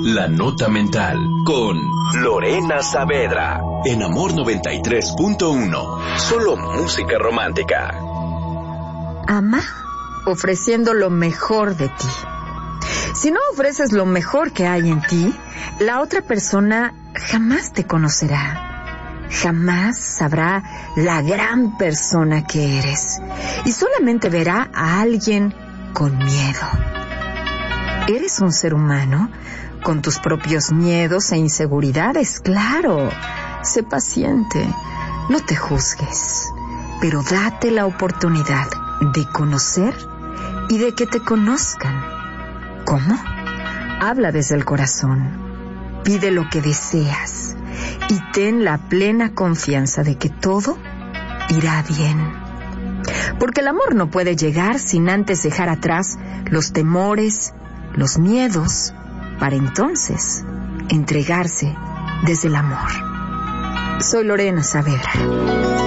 La Nota Mental con Lorena Saavedra en Amor 93.1. Solo música romántica. Ama ofreciendo lo mejor de ti. Si no ofreces lo mejor que hay en ti, la otra persona jamás te conocerá. Jamás sabrá la gran persona que eres. Y solamente verá a alguien con miedo. Eres un ser humano con tus propios miedos e inseguridades, claro. Sé paciente, no te juzgues, pero date la oportunidad de conocer y de que te conozcan. ¿Cómo? Habla desde el corazón, pide lo que deseas y ten la plena confianza de que todo irá bien. Porque el amor no puede llegar sin antes dejar atrás los temores, los miedos, para entonces entregarse desde el amor. Soy Lorena Saavedra.